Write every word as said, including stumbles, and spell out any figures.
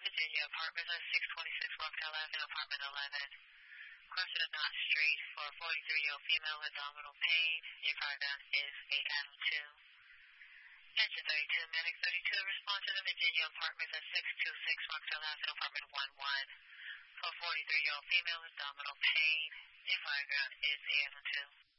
Virginia, apartments on six twenty-six Rockdale Avenue, apartment eleven. Crossing the Knott Street for a forty-three-year-old female with abdominal pain. Your car down is eight Adam two. Engine thirty-two, Medic thirty-two, respond to the Virginia apartments at six twenty-six Rockdale Avenue, apartment eleven. For a forty-three-year-old female with abdominal pain. Your fire ground is eight Adam two.